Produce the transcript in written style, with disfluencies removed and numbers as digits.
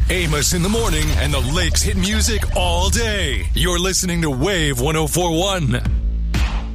Amos in the morning and the Lakes hit music all day. You're listening to Wave 104.1.